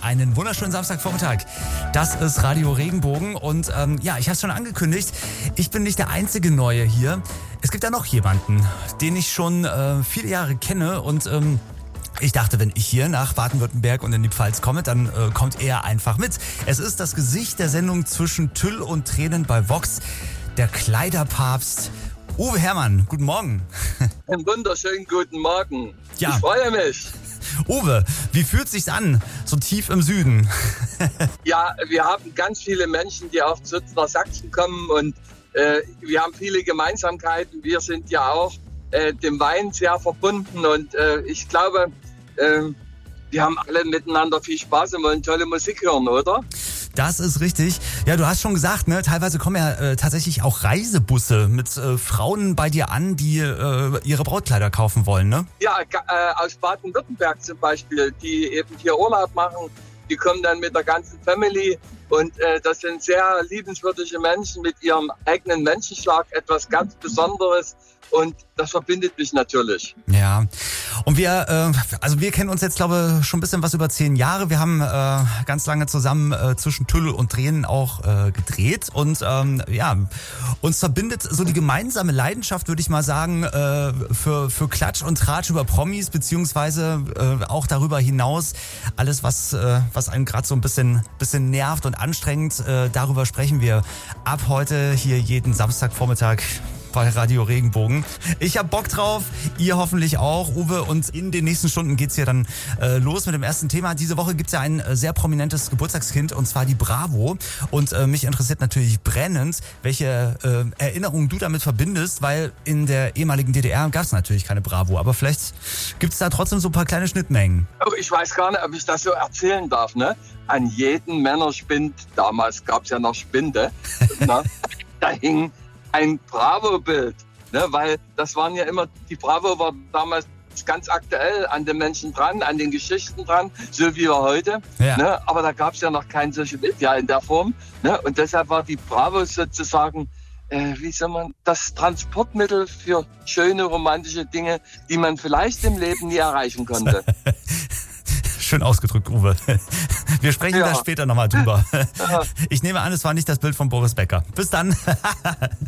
einen wunderschönen Samstagvormittag. Das ist Radio Regenbogen und ich habe es schon angekündigt, ich bin nicht der einzige Neue hier. Es gibt da noch jemanden, den ich schon viele Jahre kenne und ich dachte, wenn ich hier nach Baden-Württemberg und in die Pfalz komme, dann kommt er einfach mit. Es ist das Gesicht der Sendung Zwischen Tüll und Tränen bei Vox, der Kleiderpapst Uwe Herrmann. Guten Morgen. Einen wunderschönen guten Morgen. Ja. Ich freue mich. Uwe, wie fühlt sich's an, so tief im Süden? Ja, wir haben ganz viele Menschen, die auch zu nach Sachsen kommen und wir haben viele Gemeinsamkeiten. Wir sind ja auch dem Wein sehr verbunden und ich glaube, wir haben alle miteinander viel Spaß und wollen tolle Musik hören, oder? Das ist richtig. Ja, du hast schon gesagt, ne, teilweise kommen ja tatsächlich auch Reisebusse mit Frauen bei dir an, die ihre Brautkleider kaufen wollen, ne? Ja, aus Baden-Württemberg zum Beispiel, die eben hier Urlaub machen, die kommen dann mit der ganzen Family und das sind sehr liebenswürdige Menschen mit ihrem eigenen Menschenschlag, etwas ganz Besonderes. Und das verbindet mich natürlich. Ja, und wir kennen uns jetzt, glaube ich, schon ein bisschen was über 10 Jahre. Wir haben ganz lange zusammen Zwischen Tüll und Tränen auch gedreht. Und uns verbindet so die gemeinsame Leidenschaft, würde ich mal sagen, für Klatsch und Tratsch über Promis, beziehungsweise auch darüber hinaus alles, was einen gerade so ein bisschen nervt und anstrengt. Darüber sprechen wir ab heute hier jeden Samstagvormittag bei Radio Regenbogen. Ich hab Bock drauf, ihr hoffentlich auch, Uwe, und in den nächsten Stunden geht's hier dann los mit dem ersten Thema. Diese Woche gibt's ja ein sehr prominentes Geburtstagskind, und zwar die Bravo. Und mich interessiert natürlich brennend, welche Erinnerungen du damit verbindest, weil in der ehemaligen DDR gab's natürlich keine Bravo, aber vielleicht gibt's da trotzdem so ein paar kleine Schnittmengen. Oh, ich weiß gar nicht, ob ich das so erzählen darf, ne? An jeden Männerspind, damals gab's ja noch Spinde, ne? Da hing ein Bravo-Bild, ne, weil das waren ja immer, die Bravo war damals ganz aktuell an den Menschen dran, an den Geschichten dran, so wie wir heute. Ja. Ne, aber da gab es ja noch kein Social Media in der Form. Ne, und deshalb war die Bravo sozusagen, das Transportmittel für schöne romantische Dinge, die man vielleicht im Leben nie erreichen konnte. Schön ausgedrückt, Uwe. Wir sprechen da später nochmal drüber. Ich nehme an, es war nicht das Bild von Boris Becker. Bis dann.